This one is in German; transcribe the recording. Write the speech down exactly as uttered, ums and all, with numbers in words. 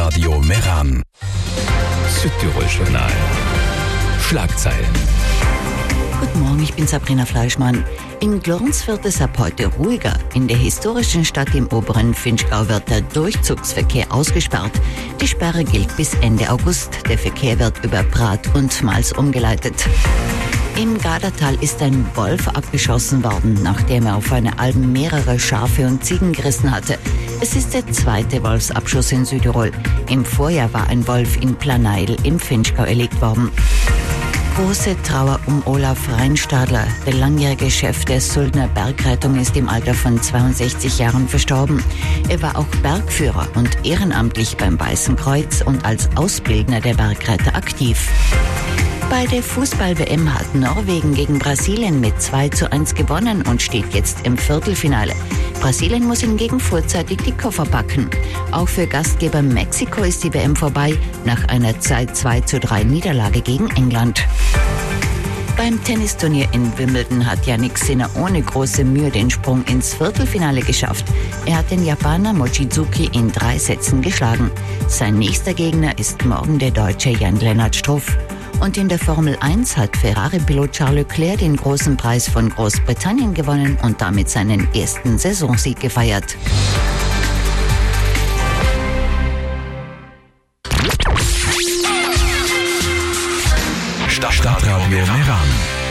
Radio Meran. Südtirol-Journal. Schlagzeilen. Guten Morgen, ich bin Sabrina Fleischmann. In Glurns wird es ab heute ruhiger. In der historischen Stadt im oberen Vinschgau wird der Durchzugsverkehr ausgesperrt. Die Sperre gilt bis Ende August. Der Verkehr wird über Prat und Mals umgeleitet. Im Gardatal ist ein Wolf abgeschossen worden, nachdem er auf einer Alm mehrere Schafe und Ziegen gerissen hatte. Es ist der zweite Wolfsabschuss in Südtirol. Im Vorjahr war ein Wolf in Planeil im Vinschgau erlegt worden. Große Trauer um Olaf Reinstadler. Der langjährige Chef der Suldner Bergrettung ist im Alter von zweiundsechzig Jahren verstorben. Er war auch Bergführer und ehrenamtlich beim Weißen Kreuz und als Ausbildner der Bergretter aktiv. Bei der Fußball-W M hat Norwegen gegen Brasilien mit zwei zu eins gewonnen und steht jetzt im Viertelfinale. Brasilien muss hingegen vorzeitig die Koffer packen. Auch für Gastgeber Mexiko ist die W M vorbei, nach einer zwei zu drei Niederlage gegen England. Beim Tennisturnier in Wimbledon hat Jannik Sinner ohne große Mühe den Sprung ins Viertelfinale geschafft. Er hat den Japaner Mochizuki in drei Sätzen geschlagen. Sein nächster Gegner ist morgen der Deutsche Jan-Lennart Struff. Und in der Formel eins hat Ferrari-Pilot Charles Leclerc den großen Preis von Großbritannien gewonnen und damit seinen ersten Saisonsieg gefeiert. Stadtradio Meran.